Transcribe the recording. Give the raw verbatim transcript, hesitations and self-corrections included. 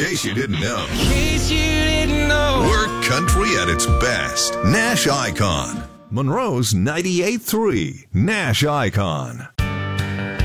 case you didn't know, In case you didn't know. we're country at its best. Nash Icon. Monroe's ninety-eight point three. Nash Icon.